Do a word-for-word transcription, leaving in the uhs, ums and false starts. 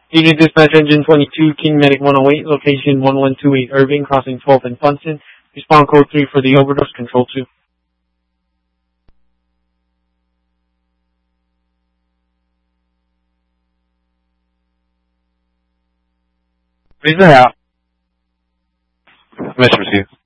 Unit Dispatch Engine twenty-two, King Medic one oh eight, location one one two eight Irving, crossing twelfth and Funston. Respond code three for the overdose, control two. Please out. Mission received.